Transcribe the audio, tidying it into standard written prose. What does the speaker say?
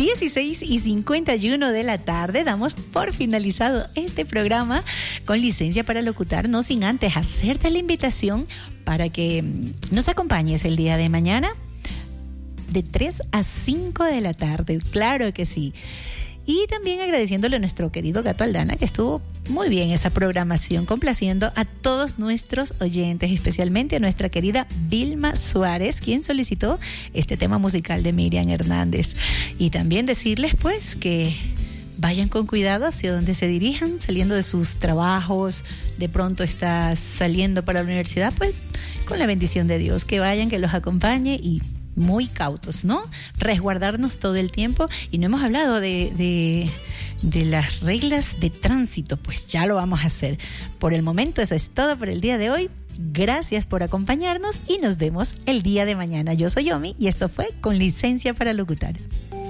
16:51 de la tarde, damos por finalizado este programa con licencia para locutar, no sin antes hacerte la invitación para que nos acompañes el día de mañana de 3 a 5 de la tarde, claro que sí. Y también agradeciéndole a nuestro querido Gato Aldana, que estuvo muy bien esa programación, complaciendo a todos nuestros oyentes, especialmente a nuestra querida Vilma Suárez, quien solicitó este tema musical de Miriam Hernández. Y también decirles pues que vayan con cuidado hacia donde se dirijan, saliendo de sus trabajos, de pronto estás saliendo para la universidad, pues con la bendición de Dios, que vayan, que los acompañe y muy cautos, ¿no? Resguardarnos todo el tiempo. Y no hemos hablado de las reglas de tránsito, pues ya lo vamos a hacer. Por el momento eso es todo por el día de hoy. Gracias por acompañarnos y nos vemos el día de mañana. Yo soy Yomi y esto fue Con Licencia para Locutar.